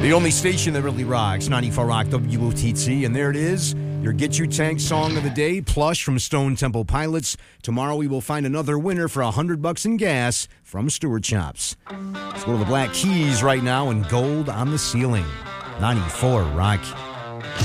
The only station that really rocks, 94 Rock WOTC, and there it is, your Get You Tanked song of the day, Plush from Stone Temple Pilots. Tomorrow we will find another winner for $100 in gas from Stewart Chops. Let's go to the Black Keys right now and Gold on the Ceiling. 94 Rock.